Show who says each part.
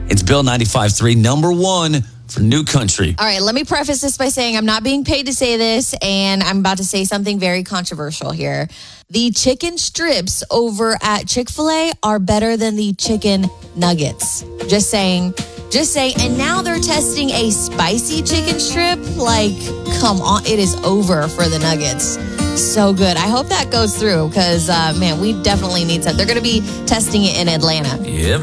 Speaker 1: It's Bill 95.3, number one for New Country.
Speaker 2: All right, let me preface this by saying I'm not being paid to say this, and I'm about to say something very controversial here. The chicken strips over at Chick-fil-A are better than the chicken nuggets. Just saying. And now they're testing a spicy chicken strip. Like, come on, it is over for the nuggets. So good. I hope that goes through because, man, we definitely need some. They're going to be testing it in Atlanta.
Speaker 1: Yep.